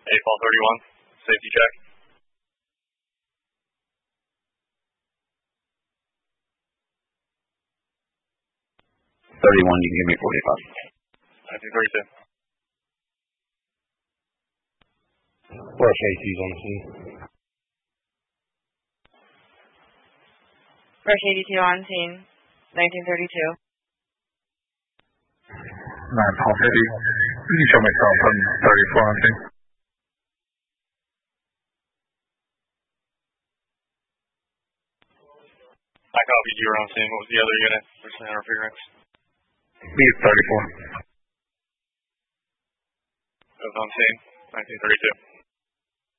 Fall 31, safety check. 31, you can give me 45. 1932. Rush AT's on the scene. Rush 82 on scene, 1932. 9 Paul 50. You can show me from 34 on scene. I copied you around scene. What was the other unit? There's an interference. Me 34. It was on scene, 1932.